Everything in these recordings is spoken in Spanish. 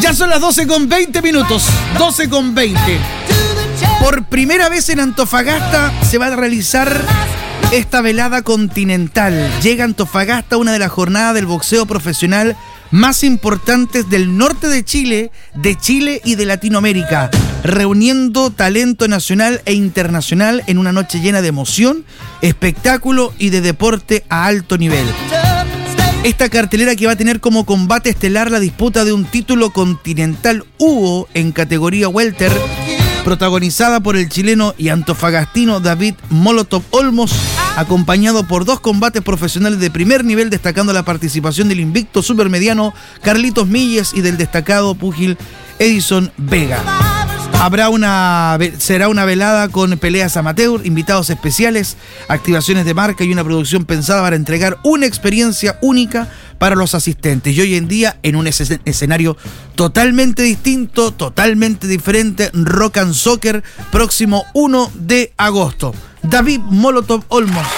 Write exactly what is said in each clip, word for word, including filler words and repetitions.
Ya son las doce con veinte minutos. doce con veinte. Por primera vez en Antofagasta se va a realizar esta velada continental. Llega a Antofagasta una de las jornadas del boxeo profesional más importantes del norte de Chile, de Chile y de Latinoamérica, reuniendo talento nacional e internacional en una noche llena de emoción, espectáculo y de deporte a alto nivel. Esta cartelera que va a tener como combate estelar la disputa de un título continental Hugo en categoría welter, protagonizada por el chileno y antofagastino David Molotov Olmos, acompañado por dos combates profesionales de primer nivel, destacando la participación del invicto supermediano Carlitos Milles y del destacado púgil Edison Vega. Habrá una, será una velada con peleas amateur, invitados especiales, activaciones de marca y una producción pensada para entregar una experiencia única para los asistentes. Y hoy en día, en un es- escenario totalmente distinto, totalmente diferente, Rock and Soccer, próximo uno de agosto. David Molotov Olmos.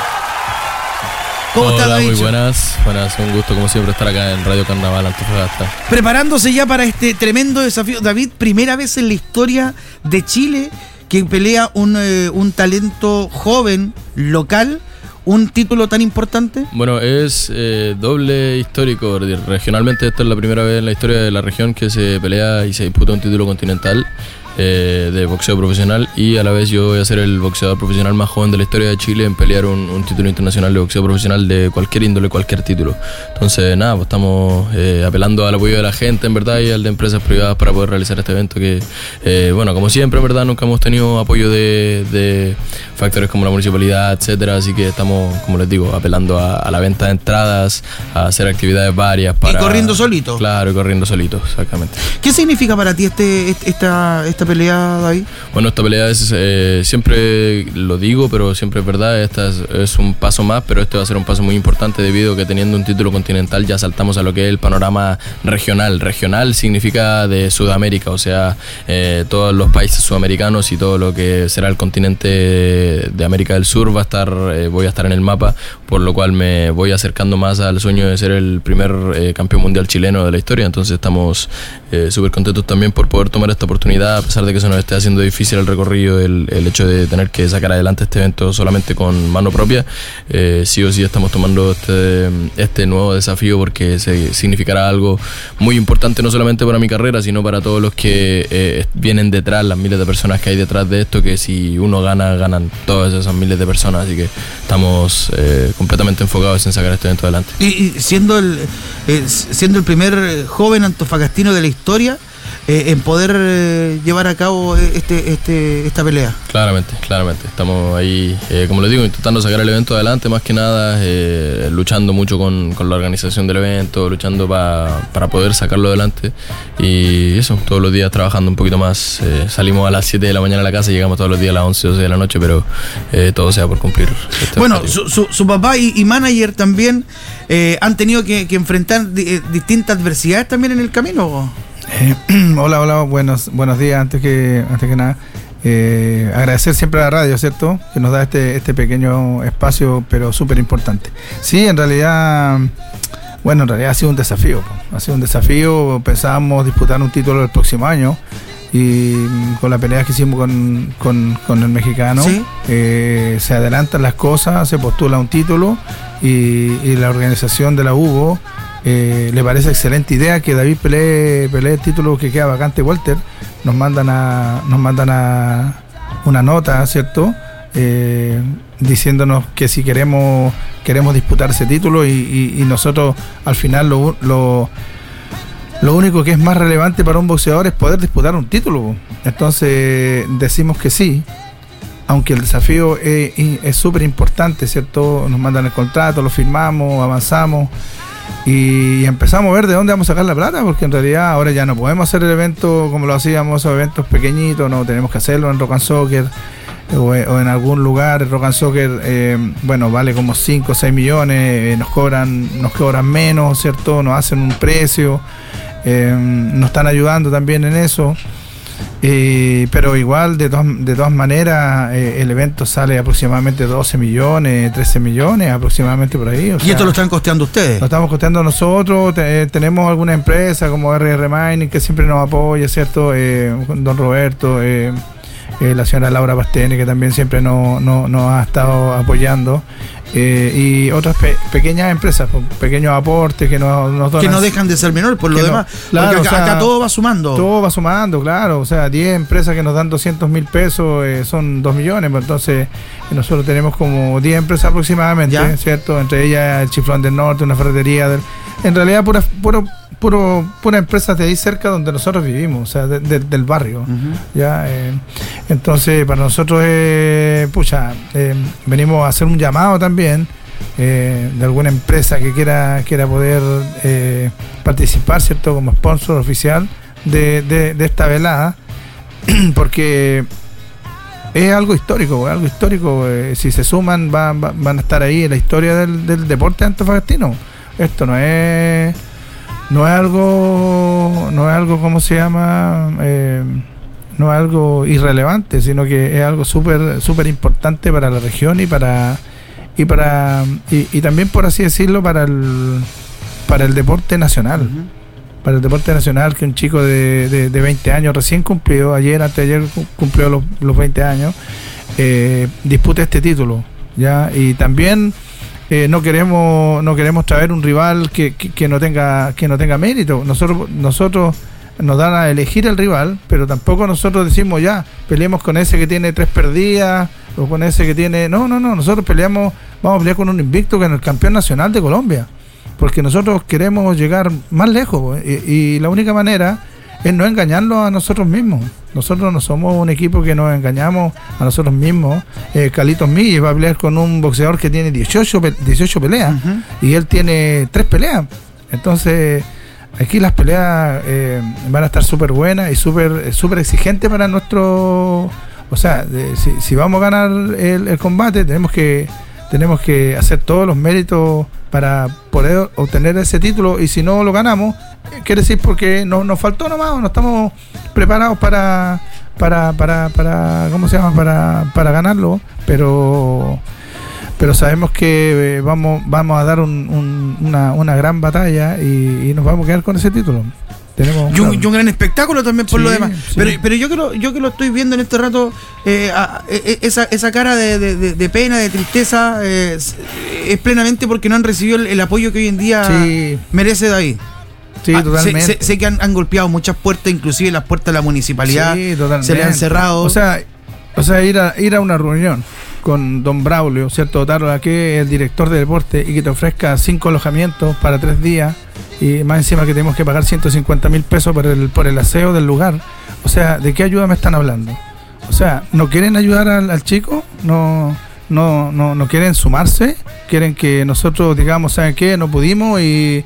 ¿Cómo estás, Hola, David? muy buenas. Buenas, un gusto como siempre estar acá en Radio Carnaval Antofagasta. Preparándose ya para este tremendo desafío. David, primera vez en la historia de Chile que pelea un, eh, un talento joven, local, un título tan importante. Bueno, es eh, doble histórico. Regionalmente esta es la primera vez en la historia de la región que se pelea y se disputa un título continental eh, de boxeo profesional, y a la vez yo voy a ser el boxeador profesional más joven de la historia de Chile en pelear un, un título internacional de boxeo profesional de cualquier índole, cualquier título. Entonces nada, pues estamos eh, apelando al apoyo de la gente en verdad y al de empresas privadas para poder realizar este evento que, eh, bueno, como siempre en verdad nunca hemos tenido apoyo de, de factores como la municipalidad, etcétera, así que estamos, como les digo, apelando a, a la venta de entradas, a hacer actividades varias para... Y corriendo solito. Claro, y corriendo solito, exactamente. ¿Qué significa para ti este, este- esta, esta pelea, David? Bueno, esta pelea es, eh, siempre lo digo, pero siempre es verdad, esta es, es un paso más, pero este va a ser un paso muy importante debido a que teniendo un título continental ya saltamos a lo que es el panorama regional. Regional significa de Sudamérica, o sea, eh, todos los países sudamericanos y todo lo que será el continente de América del Sur va a estar, eh, voy a estar en el mapa, por lo cual me voy acercando más al sueño de ser el primer eh, campeón mundial chileno de la historia. Entonces estamos eh, súper contentos también por poder tomar esta oportunidad, a pesar de que se nos esté haciendo difícil el recorrido, el, el hecho de tener que sacar adelante este evento solamente con mano propia. Eh, sí o sí estamos tomando este, este nuevo desafío porque se, significará algo muy importante no solamente para mi carrera, sino para todos los que eh, vienen detrás, las miles de personas que hay detrás de esto, que si uno gana, ganan todas esas miles de personas, así que estamos eh, completamente enfocados en sacar este evento adelante. Y, y siendo el eh, siendo el primer joven antofagastino de la historia eh, en poder eh, llevar a cabo este, este, esta pelea. Claramente, claramente. Estamos ahí, eh, como les digo, intentando sacar el evento adelante, más que nada, eh, luchando mucho con, con la organización del evento, luchando pa, para poder sacarlo adelante. Y eso, todos los días trabajando un poquito más. Eh, salimos a las siete de la mañana a la casa y llegamos todos los días a las once, doce de la noche, pero eh, todo sea por cumplir. Este Bueno, objetivo. su, su, su papá y, y manager también eh, han tenido que, que enfrentar di- eh, distintas adversidades también en el camino. Eh, hola, hola, buenos, buenos días. Antes que, antes que nada, eh, agradecer siempre a la radio, ¿cierto? Que nos da este, este pequeño espacio, pero súper importante. Sí, en realidad, bueno, en realidad ha sido un desafío. po. Ha sido un desafío. Pensábamos disputar un título el próximo año y mm, con la pelea que hicimos con, con, con el mexicano, Sí. eh, se adelantan las cosas, se postula un título y, y la organización de la Hugo Eh, le parece excelente idea que David pelee, pelee el título que queda vacante Walter. Nos mandan a nos mandan a una nota, ¿cierto? Eh, diciéndonos que si queremos queremos disputar ese título y, y, y nosotros al final lo, lo lo único que es más relevante para un boxeador es poder disputar un título. Entonces decimos que sí, aunque el desafío es súper importante, ¿cierto? Nos mandan el contrato, lo firmamos, avanzamos y empezamos a ver de dónde vamos a sacar la plata, porque en realidad ahora ya no podemos hacer el evento como lo hacíamos, esos eventos pequeñitos, no tenemos que hacerlo en Rock and Soccer o, o en algún lugar. El Rock and Soccer, eh, bueno, vale como cinco o seis millones, eh, nos cobran nos cobran menos, ¿cierto? Nos hacen un precio, eh, nos están ayudando también en eso. Eh, pero igual, de, to de todas maneras, eh, el evento sale aproximadamente doce millones, trece millones, aproximadamente por ahí. O ¿Y sea, esto lo están costeando ustedes? Lo estamos costeando nosotros. Te, tenemos alguna empresa como R R Mining que siempre nos apoya, ¿cierto? Eh, don Roberto, eh, eh, la señora Laura Pastene, que también siempre nos no, no ha estado apoyando. Eh, y otras pe pequeñas empresas, pequeños aportes que nos, nos donan. Que no dejan de ser menores por lo no, demás. Claro, porque acá, o sea, acá todo va sumando. Todo va sumando, claro. O sea, diez empresas que nos dan doscientos mil pesos eh, son dos millones. Pues entonces, nosotros tenemos como diez empresas aproximadamente, ¿ya? ¿Cierto? Entre ellas el Chiflón del Norte, una ferretería. Del, en realidad, pura, puro, puro, pura empresa de ahí cerca donde nosotros vivimos, o sea, de, de, del barrio. Uh-huh. ¿Ya? Eh, entonces, para nosotros, eh, pucha, eh, venimos a hacer un llamado también. Eh, de alguna empresa que quiera quiera poder eh, participar, ¿cierto? Como sponsor oficial de, de, de esta velada, porque es algo histórico, algo histórico. Eh, si se suman va, va, van a estar ahí en la historia del, del deporte antofagastino. Esto no es no es algo no es algo ¿cómo se llama? Eh, no es algo irrelevante, sino que es algo súper súper importante para la región y para y para y, y también, por así decirlo, para el para el deporte nacional. Uh-huh. Para el deporte nacional, que un chico de, de, de veinte años recién cumplió, ayer, antes de ayer cumplió los, los veinte años, eh, dispute este título, ¿ya? Y también eh, no queremos no queremos traer un rival que, que, que no tenga que no tenga mérito. Nosotros nosotros nos dan a elegir el rival, pero tampoco nosotros decimos ya, peleemos con ese que tiene tres perdidas o con ese que tiene... No, no, no, nosotros peleamos, vamos a pelear con un invicto, que es el campeón nacional de Colombia, porque nosotros queremos llegar más lejos, y, y la única manera es no engañarnos a nosotros mismos. Nosotros no somos un equipo que nos engañamos a nosotros mismos. eh, Carlitos Milles va a pelear con un boxeador que tiene dieciocho, dieciocho peleas, uh-huh. y él tiene tres peleas. Entonces aquí las peleas eh, van a estar súper buenas y súper súper exigentes para nuestro... O sea, de, si, si vamos a ganar el, el combate, tenemos que tenemos que hacer todos los méritos para poder obtener ese título, y si no lo ganamos, quiere decir porque no, nos faltó nomás, no estamos preparados para para para para ¿cómo se llama? para para ganarlo, pero pero sabemos que vamos vamos a dar un, un, una, una gran batalla y, y nos vamos a quedar con ese título. Tenemos y, un, y un gran espectáculo también por sí, lo demás. Sí. Pero, pero yo que lo, yo que lo estoy viendo en este rato, eh, a, a, esa, esa cara de, de, de pena, de tristeza, eh, es, es plenamente porque no han recibido el, el apoyo que hoy en día sí. merece David. Sí, ah, totalmente. Sé, sé, sé que han, han golpeado muchas puertas, inclusive las puertas de la municipalidad. Sí, totalmente. Se le han cerrado. O sea, o sea ir a ir a una reunión con don Braulio, ¿cierto? Tarla, que es el director de deporte, y que te ofrezca cinco alojamientos para tres días, y más encima que tenemos que pagar ciento cincuenta mil pesos por el, por el aseo del lugar. O sea, ¿de qué ayuda me están hablando? O sea, ¿no quieren ayudar al, al chico? ¿No, no, no, no quieren sumarse? ¿Quieren que nosotros digamos, ¿saben qué? No pudimos y...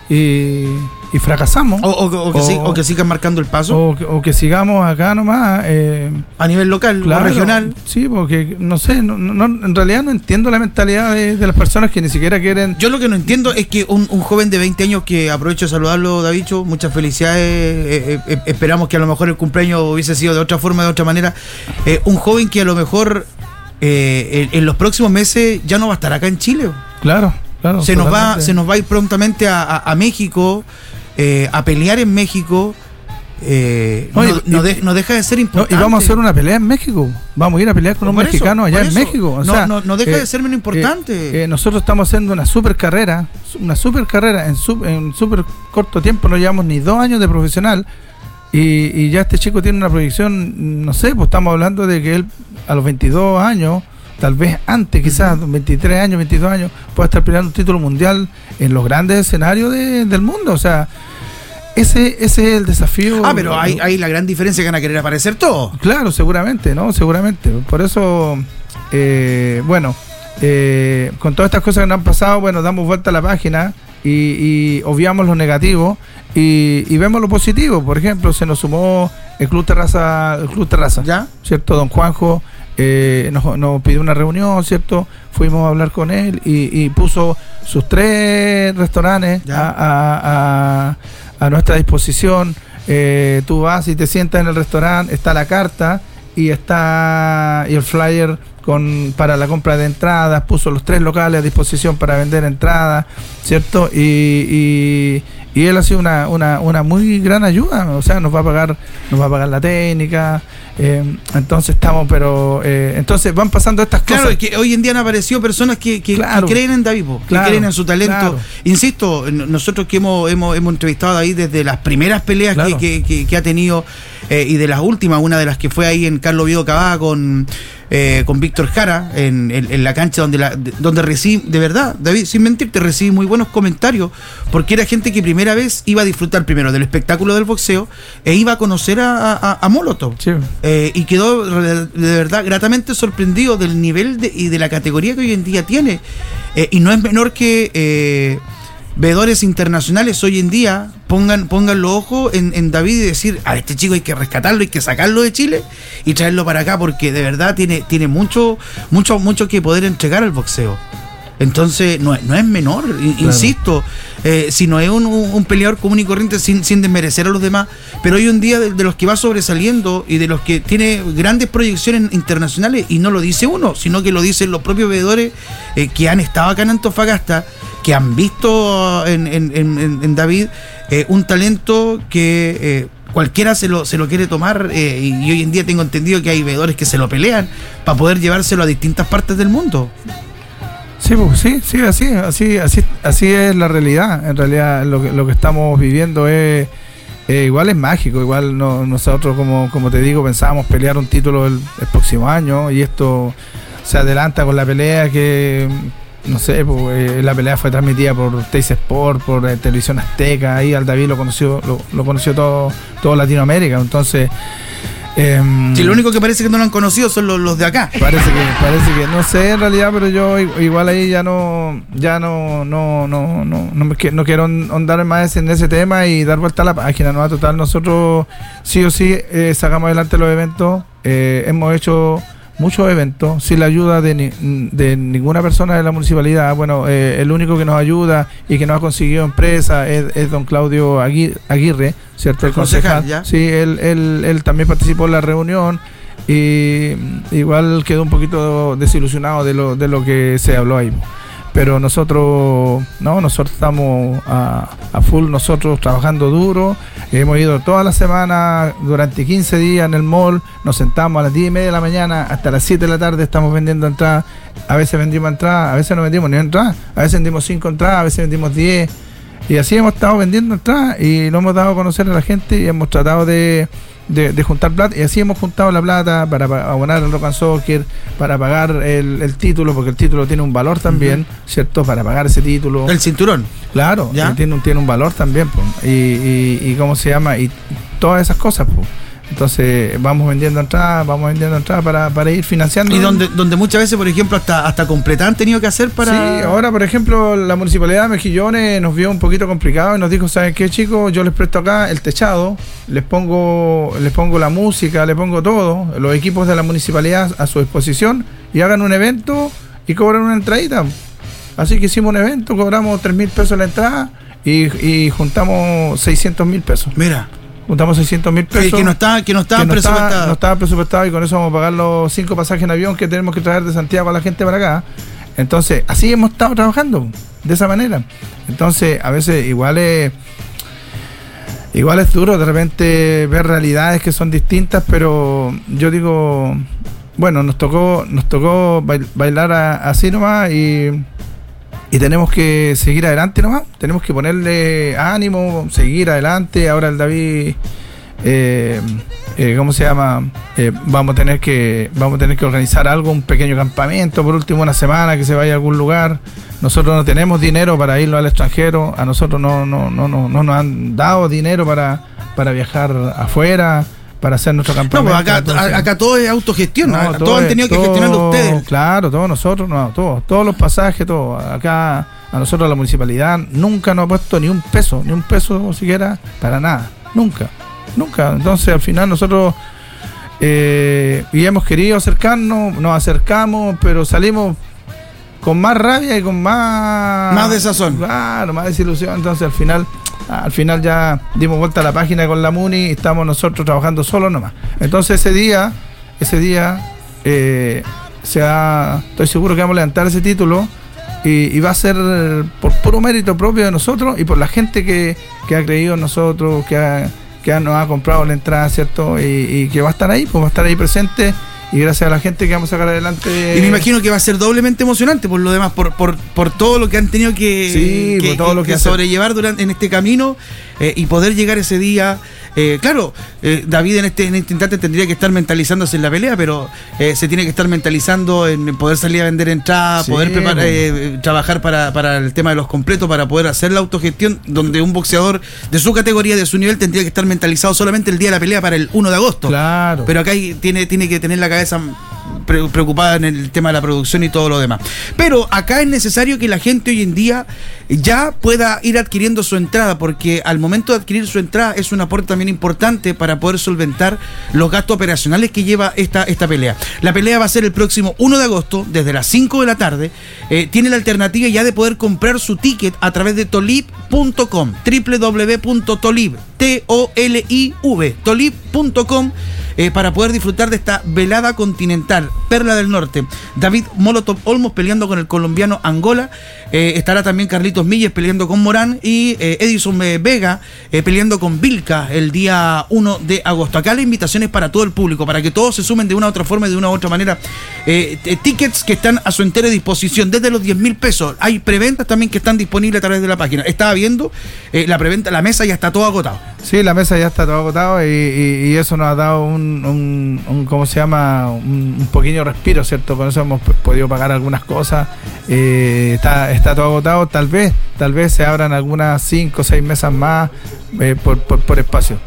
y y fracasamos, o, o, o, que, o, sig o que sigan marcando el paso, o que, o que sigamos acá nomás eh, a nivel local, claro, o regional. Sí, porque no sé, no, no, en realidad no entiendo la mentalidad de, de las personas que ni siquiera quieren. Yo lo que no entiendo es que un, un joven de veinte años, que aprovecho de saludarlo, Davicho, muchas felicidades, eh, eh, esperamos que a lo mejor el cumpleaños hubiese sido de otra forma, de otra manera, eh, un joven que a lo mejor eh, en, en los próximos meses ya no va a estar acá en Chile. Claro, claro. Se nos va, se nos va a ir prontamente a, a, a México. Eh, a pelear en México, eh, no, no, no, de, no deja de ser importante. No, y vamos a hacer una pelea en México. Vamos a ir a pelear con un eso, mexicano allá en México. O no, sea, no, no deja eh, de ser menos importante. Eh, eh, nosotros estamos haciendo una super carrera, una super carrera en super, en super corto tiempo. No llevamos ni dos años de profesional. Y, y ya este chico tiene una proyección, no sé, pues estamos hablando de que él a los veintidós años, tal vez antes, quizás veintitrés años, veintidós años, pueda estar peleando un título mundial en los grandes escenarios de, del mundo. O sea, ese, ese es el desafío. Ah, pero hay, hay la gran diferencia, que van a querer aparecer todos. Claro, seguramente, ¿no? Seguramente. Por eso, eh, bueno, eh, con todas estas cosas que nos han pasado, bueno, damos vuelta a la página y, y obviamos lo negativo y, y vemos lo positivo. Por ejemplo, se nos sumó el Club Terraza, el Club Terraza, ¿ya? ¿Cierto? Don Juanjo Eh, nos, nos pidió una reunión, ¿cierto? Fuimos a hablar con él y, y puso sus tres restaurantes a, a, a, a nuestra disposición. eh, tú vas y te sientas en el restaurante, está la carta y está y el flyer con para la compra de entradas, puso los tres locales a disposición para vender entradas, ¿cierto? Y, y, y él ha sido una, una, una muy gran ayuda, o sea, nos va a pagar, nos va a pagar la técnica, eh, entonces estamos, pero eh, entonces van pasando estas claro, cosas. Claro, que hoy en día han aparecido personas que, que, claro, que creen en David, que claro, creen en su talento. Claro. Insisto, nosotros que hemos, hemos, hemos entrevistado a David desde las primeras peleas claro. que, que, que ha tenido eh, y de las últimas, una de las que fue ahí en Carlos Oviedo Cavada con Eh, con Víctor Jara en, en, en la cancha donde la, de, donde recibí, de verdad, David, sin mentirte, recibí muy buenos comentarios porque era gente que primera vez iba a disfrutar primero del espectáculo del boxeo e iba a conocer a, a, a Molotov sí. eh, y quedó de, de verdad gratamente sorprendido del nivel de, y de la categoría que hoy en día tiene eh, y no es menor que eh, veedores internacionales hoy en día pongan, pongan los ojos en, en David y decir, a este chico hay que rescatarlo, hay que sacarlo de Chile y traerlo para acá porque de verdad tiene, tiene mucho, mucho, mucho que poder entregar al boxeo. Entonces no, no es menor, claro. Insisto, eh, si no es un, un peleador común y corriente sin, sin desmerecer a los demás, pero hoy en día de, de los que va sobresaliendo y de los que tiene grandes proyecciones internacionales, y no lo dice uno, sino que lo dicen los propios veedores eh, que han estado acá en Antofagasta, que han visto en, en, en, en David eh, un talento que eh, cualquiera se lo, se lo quiere tomar eh, y hoy en día tengo entendido que hay veedores que se lo pelean para poder llevárselo a distintas partes del mundo. Sí, pues, sí, sí, así, así, así, así es la realidad. En realidad lo que, lo que estamos viviendo es eh, igual es mágico, igual no, nosotros como, como te digo pensábamos pelear un título el, el próximo año y esto se adelanta con la pelea que no sé, pues, eh, la pelea fue transmitida por Teis Sport, por eh, Televisión Azteca, ahí al David lo conoció, lo, lo conoció todo, todo Latinoamérica, entonces eh, sí, lo único que parece que no lo han conocido son los, los de acá. Parece que, parece que, no sé en realidad, pero yo igual ahí ya no, ya no, no, no, no, no, me, no quiero ahondar más en ese tema y dar vuelta a la página, ¿no? Total, nosotros sí o sí eh, sacamos adelante los eventos, eh, hemos hecho muchos eventos sin la ayuda de, ni, de ninguna persona de la municipalidad. Bueno, eh, el único que nos ayuda y que nos ha conseguido empresa es, es don Claudio Aguirre, ¿cierto? El concejal. concejal sí, él, él, él también participó en la reunión y igual quedó un poquito desilusionado de lo, de lo que se habló ahí. Pero nosotros, no, nosotros estamos a, a full, nosotros trabajando duro. Hemos ido toda la semana, durante quince días en el mall, nos sentamos a las diez y media de la mañana, hasta las siete de la tarde estamos vendiendo entradas. A veces vendimos entradas, a veces no vendimos ni entradas, a veces vendimos cinco entradas, a veces vendimos diez. Y así hemos estado vendiendo entradas y lo hemos dado a conocer a la gente y hemos tratado de... De, de juntar plata, y así hemos juntado la plata para, para abonar el Rock and Soccer, para pagar el, el título, porque el título tiene un valor también, uh-huh. ¿cierto? Para pagar ese título. El cinturón. Claro, tiene un, tiene un valor también, pues. Y, y, y cómo se llama, y todas esas cosas, pues. Entonces vamos vendiendo entradas, vamos vendiendo entradas para, para ir financiando. Y donde, donde muchas veces, por ejemplo, hasta, hasta completar han tenido que hacer para... Sí, ahora, por ejemplo, la Municipalidad de Mejillones nos vio un poquito complicado y nos dijo, ¿saben qué, chicos? Yo les presto acá el techado, les pongo, les pongo la música, les pongo todo, los equipos de la Municipalidad a su disposición y hagan un evento y cobran una entradita. Así que hicimos un evento, cobramos tres mil pesos la entrada y, y juntamos seiscientos mil pesos. Mira. Juntamos seiscientos mil pesos. Que no estaba, que no estaban presupuestados. No estaba presupuestado y con eso vamos a pagar los cinco pasajes en avión que tenemos que traer de Santiago a la gente para acá. Entonces, así hemos estado trabajando, de esa manera. Entonces, a veces igual es, igual es duro de repente ver realidades que son distintas, pero yo digo, bueno, nos tocó, nos tocó bailar a, así nomás y... Y tenemos que seguir adelante nomás, tenemos que ponerle ánimo, seguir adelante. Ahora el David, eh, eh, ¿cómo se llama? Eh, vamos a tener que vamos a tener que organizar algo, un pequeño campamento, por último una semana que se vaya a algún lugar. Nosotros no tenemos dinero para irnos al extranjero, a nosotros no no no no, no nos han dado dinero para, para viajar afuera, para hacer nuestro campamento. No, pues acá, entonces, acá todo es autogestión, no, todos todo han tenido que todo, gestionarlo ustedes. Claro, todos nosotros, no, todos, todos los pasajes, todo. Acá a nosotros la municipalidad nunca nos ha puesto ni un peso, ni un peso siquiera para nada, nunca, nunca. Entonces al final nosotros eh, y hemos querido acercarnos, nos acercamos, pero salimos con más rabia y con más... Más desazón. Claro, más desilusión, entonces al final... al final ya dimos vuelta a la página con la Muni y estamos nosotros trabajando solos nomás. Entonces ese día, ese día, eh, se ha, estoy seguro que vamos a levantar ese título y, y va a ser por puro mérito propio de nosotros y por la gente que, que ha creído en nosotros, que, ha, que ha, nos ha comprado la entrada, ¿cierto? Y, y que va a estar ahí, pues va a estar ahí presente. Y gracias a la gente que vamos a sacar adelante. Y me imagino que va a ser doblemente emocionante por lo demás, por por, por todo lo que han tenido que, sí, que, por todo que, lo que que sobrellevar durante, en este camino eh, y poder llegar ese día. Eh, claro, eh, David en este, en este instante tendría que estar mentalizándose en la pelea, pero eh, se tiene que estar mentalizando en poder salir a vender entradas, sí, poder preparar, eh, trabajar para, para el tema de los completos, para poder hacer la autogestión, donde un boxeador de su categoría, de su nivel, tendría que estar mentalizado solamente el día de la pelea para el uno de agosto. Claro. Pero acá hay, tiene, tiene que tener la cabeza preocupada en el tema de la producción y todo lo demás. Pero acá es necesario que la gente hoy en día ya pueda ir adquiriendo su entrada, porque al momento de adquirir su entrada es un aporte también importante para poder solventar los gastos operacionales que lleva esta, esta pelea. La pelea va a ser el próximo uno de agosto, desde las cinco de la tarde. Eh, tiene la alternativa ya de poder comprar su ticket a través de tolib punto com, doble u doble u doble u punto tolib, T O L I V, tolib punto com, eh, para poder disfrutar de esta velada continental, Perla del Norte. David Molotov Olmos peleando con el colombiano Angola, eh, estará también Carlitos Milles peleando con Morán y eh, Edison Vega eh, peleando con Vilca el día uno de agosto. Acá la invitación es para todo el público, para que todos se sumen de una u otra forma y de una u otra manera. Eh, eh, tickets que están a su entera disposición, desde los diez mil pesos. Hay preventas también que están disponibles a través de la página. Estaba viendo eh, la preventa, la mesa ya está todo agotado. Sí, la mesa ya está todo agotado y, y, y eso nos ha dado un, un, un ¿cómo se llama? Un, un pequeño respiro, ¿cierto? Con eso hemos podido pagar algunas cosas. Eh, está, está todo agotado. Tal vez, tal vez se abran algunas cinco o seis mesas más eh, por, por, por espacio.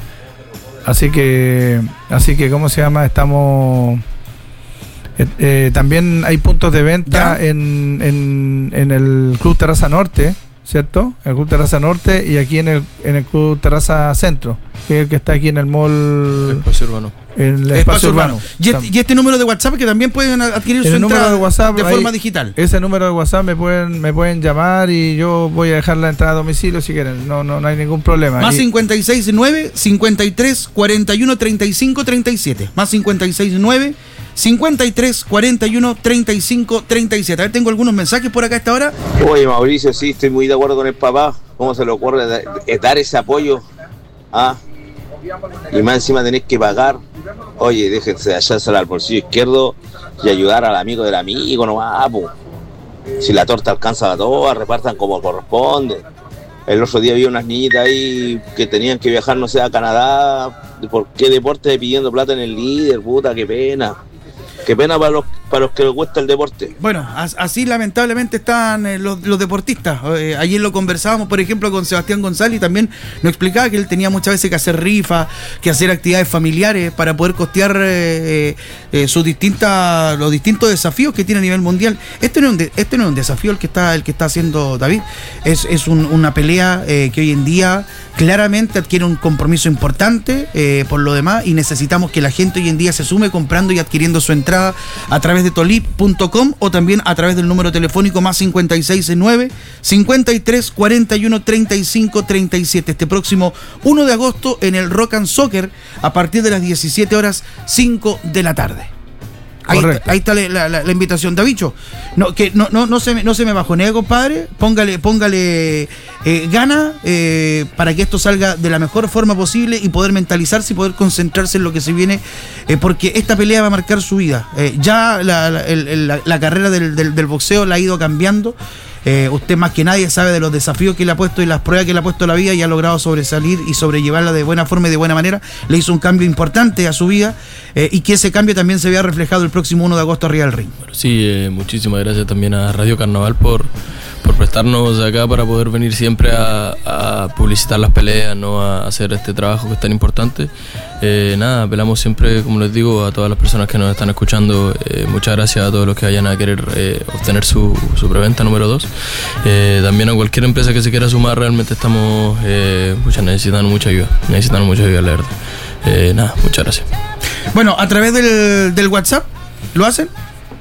Así que, así que, ¿cómo se llama? Estamos... Eh, eh, también hay puntos de venta en, en, en el Club Terraza Norte, ¿cierto? El Club Terraza Norte y aquí en el, en el Club Terraza Centro, que es el que está aquí en el mall... El espacio urbano. En el espacio, espacio urbano. urbano. Y, este, y este número de WhatsApp que también pueden adquirir su entrada de, WhatsApp, de forma ahí, digital. Ese número de WhatsApp me pueden me pueden llamar y yo voy a dejar la entrada a domicilio si quieren. No no, no hay ningún problema. Más y, cincuenta y seis nueve, cincuenta y tres, cuarenta y uno, treinta y cinco, treinta y siete. Más cincuenta y seis nueve, cincuenta y tres, cuarenta y uno, treinta y cinco, treinta y siete. A ver, tengo algunos mensajes por acá a esta hora. Oye, Mauricio, sí, estoy muy de acuerdo con el papá. ¿Cómo se le ocurre dar ese apoyo? Ah, y más encima tenés que pagar. Oye, déjense de hallársela al bolsillo izquierdo y ayudar al amigo del amigo nomás, po. Si la torta alcanza a todas, repartan como corresponde. El otro día vi unas niñitas ahí que tenían que viajar, no sé, a Canadá. ¿Por qué deporte pidiendo plata en el líder? Puta, qué pena. Qué pena para los, para los que les gusta el deporte. Bueno, así lamentablemente están eh, los, los deportistas. Eh, ayer lo conversábamos, por ejemplo, con Sebastián González y también nos explicaba que él tenía muchas veces que hacer rifas, que hacer actividades familiares para poder costear eh, eh, sus distintas, los distintos desafíos que tiene a nivel mundial. Este no es un, de, este no es un desafío el que está, el que está haciendo David. Es, es un, una pelea eh, que hoy en día claramente adquiere un compromiso importante eh, por lo demás, y necesitamos que la gente hoy en día se sume comprando y adquiriendo su entrada a través de tolib punto com o también a través del número telefónico más cincuenta y seis nueve, cincuenta y tres, cuarenta y uno, treinta y cinco, treinta y siete. Este próximo uno de agosto en el Rock and Soccer a partir de las diecisiete horas cinco de la tarde. Ahí está, ahí está la, la, la, la invitación. Davicho, no, que no, no, no, se me, no se me bajonee, compadre. Póngale, póngale eh, gana eh, para que esto salga de la mejor forma posible y poder mentalizarse y poder concentrarse en lo que se viene, eh, porque esta pelea va a marcar su vida. Eh, ya la, la, el, la, la carrera del, del, del boxeo la ha ido cambiando. Eh, usted más que nadie sabe de los desafíos que le ha puesto y las pruebas que le ha puesto la vida, y ha logrado sobresalir y sobrellevarla de buena forma y de buena manera. Le hizo un cambio importante a su vida eh, y que ese cambio también se vea reflejado el próximo uno de agosto arriba del ring. Bueno, sí, eh, muchísimas gracias también a Radio Carnaval por, por prestarnos acá para poder venir siempre a, a publicitar las peleas, ¿no? A hacer este trabajo que es tan importante. Eh, nada, apelamos siempre, como les digo, a todas las personas que nos están escuchando. Eh, muchas gracias a todos los que vayan a querer eh, obtener su, su preventa número dos. Eh, también a cualquier empresa que se quiera sumar, realmente estamos eh, muchas, necesitando mucha ayuda, necesitando mucha ayuda, la verdad. Eh, nada, muchas gracias. Bueno, a través del, del WhatsApp, ¿lo hacen?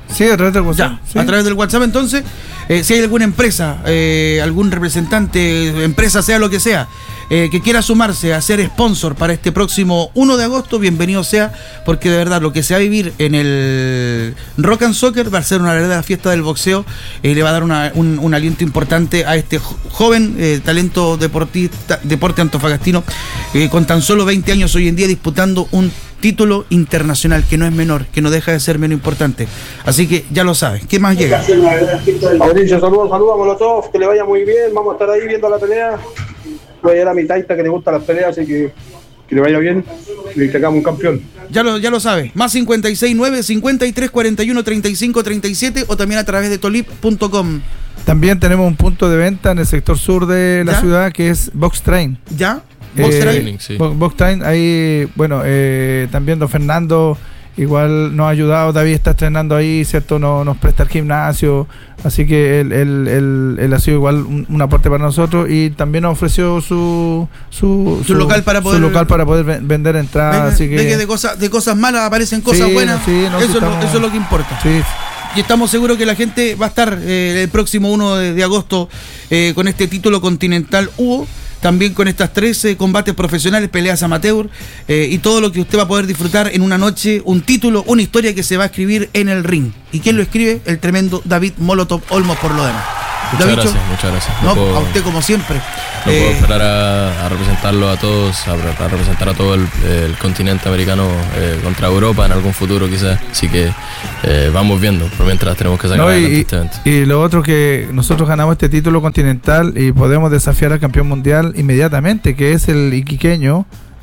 Sí, a través del WhatsApp. Ya, sí. a través del WhatsApp entonces, eh, si hay alguna empresa, eh, algún representante, empresa sea lo que sea, eh, que quiera sumarse a ser sponsor para este próximo uno de agosto, bienvenido sea, porque de verdad lo que se va a vivir en el Rock and Soccer va a ser una verdadera fiesta del boxeo, eh, le va a dar una, un, un aliento importante a este jo- joven eh, talento deportista, deporte antofagastino, eh, con tan solo veinte años hoy en día disputando un título internacional, que no es menor, que no deja de ser menos importante. Así que ya lo sabes. ¿Qué más llega? Mauricio, saludos, saludos a Molotov, que le vaya muy bien, vamos a estar ahí viendo la pelea. Voy a ir a mi taita que le gustan las peleas, así que que le vaya bien y que hagamos un campeón. Ya lo, ya lo sabes. Más cincuenta y seis nueve, cincuenta y tres, cuarenta y uno, treinta y cinco, treinta y siete o también a través de tolip punto com. También tenemos un punto de venta en el sector sur de la ¿Ya? ciudad que es Box Train. ¿Ya? Eh, ¿Box Train? Training, sí. Bo- Box Train, ahí, bueno, eh, también don Fernando igual nos ha ayudado, David está estrenando ahí, ¿cierto? Nos, nos presta el gimnasio, así que él, él, él, él ha sido igual un, un aporte para nosotros y también nos ofreció su su, Su local para poder- su local para poder ven- vender entradas, Venga, así que, de que de cosas, de cosas malas aparecen cosas Sí, buenas. sí, no, eso, sí es lo, estamos- eso es lo que importa. sí, Y estamos seguros que la gente va a estar eh, el próximo uno de, de agosto eh, con este título continental Hugo. También con estas trece combates profesionales, peleas amateur eh, y todo lo que usted va a poder disfrutar en una noche, un título, una historia que se va a escribir en el ring. ¿Y quién lo escribe? El tremendo David Molotov Olmos por lo demás. Muchas Davicho, gracias, muchas gracias. No, puedo- a usted como siempre. No Eh, puedo esperar a, a representarlo a todos, a, a representar a todo el, el continente americano eh, contra Europa en algún futuro quizás. Así que eh, vamos viendo, por mientras tenemos que sacar No, adelante y, este evento. y lo otro que nosotros ganamos este título continental y podemos desafiar al campeón mundial inmediatamente, que es el iquiqueño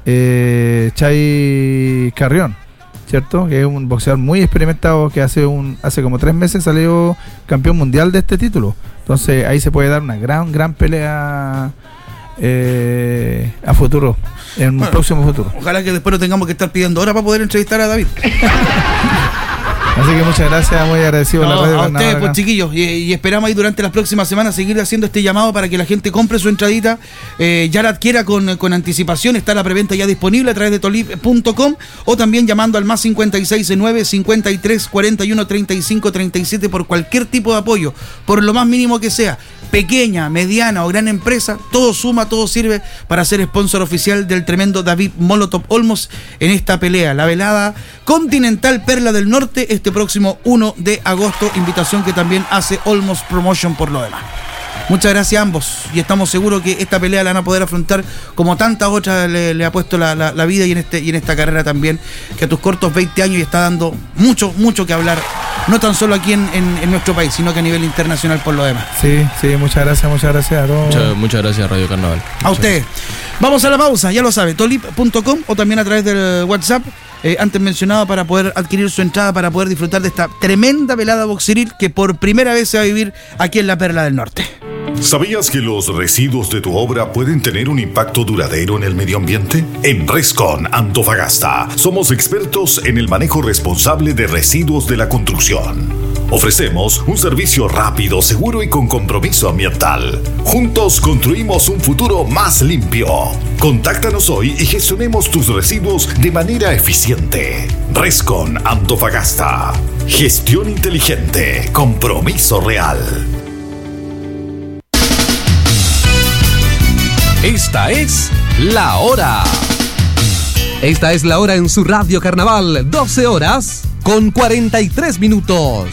eh, Chay Carrión, ¿cierto? Que es un boxeador muy experimentado que hace un hace como tres meses salió campeón mundial de este título. Entonces ahí se puede dar una gran, gran pelea eh, a futuro, en un Bueno. próximo futuro. Ojalá que después no tengamos que estar pidiendo hora para poder entrevistar a David. Así que muchas gracias, muy agradecido No, a la radio. a Carnaval ustedes, pues acá. chiquillos, y, y esperamos ahí durante las próximas semanas seguir haciendo este llamado para que la gente compre su entradita, eh, ya la adquiera con, con anticipación, está la preventa ya disponible a través de tolip punto com o también llamando al más cincuenta y seis nueve, cincuenta y tres, cuarenta y uno, treinta y cinco, treinta y siete por cualquier tipo de apoyo, por lo más mínimo que sea, pequeña, mediana o gran empresa, todo suma, todo sirve para ser sponsor oficial del tremendo David Molotov Olmos en esta pelea, la velada continental Perla del Norte, este próximo uno de agosto, invitación que también hace Olmos Promotion por lo demás. Muchas gracias a ambos y estamos seguros que esta pelea la van a poder afrontar como tantas otras le, le ha puesto la, la, la vida y en este y en esta carrera también, que a tus cortos veinte años y está dando mucho, mucho que hablar, no tan solo aquí en, en, en nuestro país, sino que a nivel internacional por lo demás. Sí, sí, muchas gracias, muchas gracias a todos. Muchas, muchas gracias Radio Carnaval. A Muchas ustedes. Vamos a la pausa, ya lo sabe, tolip punto com o también a través del WhatsApp, eh, antes mencionado, para poder adquirir su entrada, para poder disfrutar de esta tremenda velada boxeril que por primera vez se va a vivir aquí en la Perla del Norte. ¿Sabías que los residuos de tu obra pueden tener un impacto duradero en el medio ambiente? En Rescon Antofagasta somos expertos en el manejo responsable de residuos de la construcción. Ofrecemos un servicio rápido, seguro y con compromiso ambiental. Juntos construimos un futuro más limpio. Contáctanos hoy y gestionemos tus residuos de manera eficiente. Rescon Antofagasta. Gestión inteligente. Compromiso real. Esta es La Hora. Esta es La Hora en su Radio Carnaval, doce horas con cuarenta y tres minutos.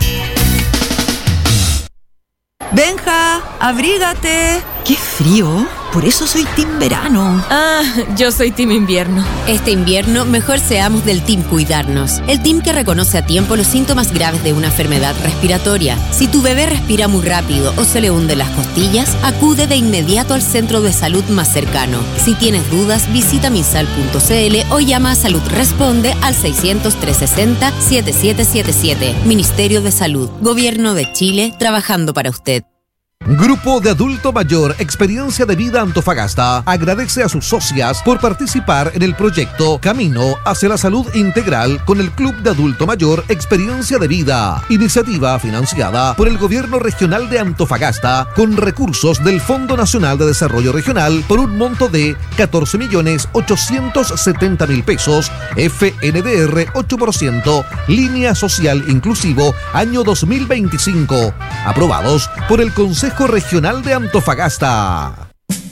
Benja, abrígate. ¡Qué frío! Por eso soy team verano. Ah, yo soy team invierno. Este invierno, mejor seamos del Team Cuidarnos. El team que reconoce a tiempo los síntomas graves de una enfermedad respiratoria. Si tu bebé respira muy rápido o se le hunden las costillas, acude de inmediato al centro de salud más cercano. Si tienes dudas, visita misal punto c l o llama a Salud Responde al seiscientos, trescientos sesenta, setenta y siete setenta y siete. Ministerio de Salud. Gobierno de Chile, trabajando para usted. Grupo de Adulto Mayor Experiencia de Vida Antofagasta agradece a sus socias por participar en el proyecto Camino hacia la Salud Integral con el Club de Adulto Mayor Experiencia de Vida, iniciativa financiada por el Gobierno Regional de Antofagasta con recursos del Fondo Nacional de Desarrollo Regional por un monto de catorce millones ochocientos setenta mil pesos, F N D R ocho por ciento, Línea Social Inclusivo, año dos mil veinticinco, aprobados por el Consejo Regional de Antofagasta.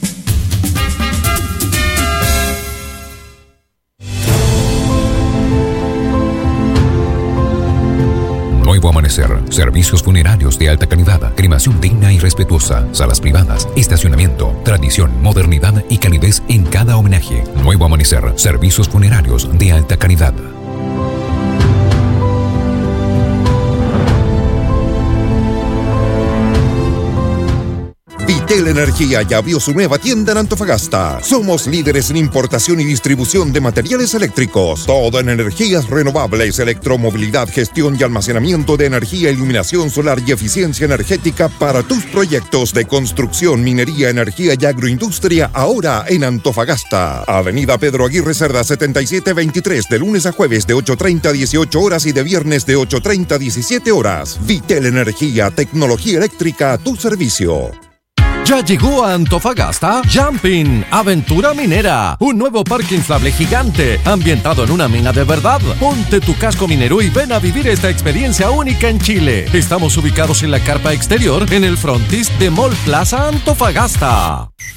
Nuevo Amanecer, servicios funerarios de alta calidad, cremación digna y respetuosa, salas privadas, estacionamiento, tradición, modernidad y calidez en cada homenaje. Nuevo Amanecer, servicios funerarios de alta calidad. Vitel Energía ya abrió su nueva tienda en Antofagasta. Somos líderes en importación y distribución de materiales eléctricos. Todo en energías renovables, electromovilidad, gestión y almacenamiento de energía, iluminación solar y eficiencia energética para tus proyectos de construcción, minería, energía y agroindustria, ahora en Antofagasta. Avenida Pedro Aguirre Cerda setenta y siete veintitrés, de lunes a jueves de ocho treinta a dieciocho horas y de viernes de ocho treinta a diecisiete horas. Vitel Energía, tecnología eléctrica a tu servicio. Ya llegó a Antofagasta Jumping, aventura minera, un nuevo parque inflable gigante, ambientado en una mina de verdad. Ponte tu casco minero y ven a vivir esta experiencia única en Chile. Estamos ubicados en la carpa exterior, en el frontis de Mall Plaza Antofagasta.